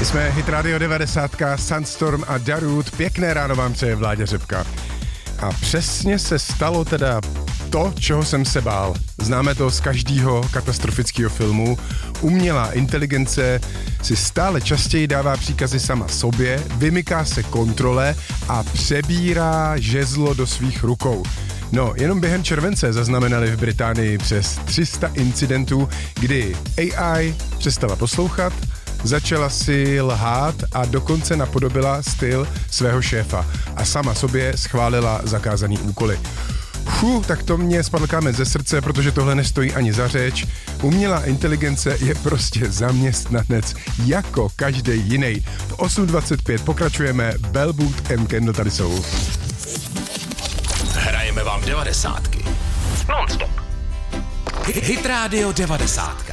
My jsme Hit Radio 90, Sandstorm a Darude. Pěkné ráno vám přeje Vláďa Řepka. A přesně se stalo teda to, čeho jsem se bál. Známe to z každého katastrofického filmu. Umělá inteligence si stále častěji dává příkazy sama sobě, vymyká se kontrole a přebírá žezlo do svých rukou. No, jenom během července zaznamenali v Británii přes 300 incidentů, kdy AI přestala poslouchat, začala si lhát a dokonce napodobila styl svého šéfa a sama sobě schválila zakázaný úkoly. Tak to mě spadl kámen ze srdce, protože tohle nestojí ani za řeč. Umělá inteligence je prostě zaměstnanec jako každý jiný. V 8.25 pokračujeme. Bell Boot and Candle tady jsou. Hrajeme vám 90. Non-stop. Hit Radio 90.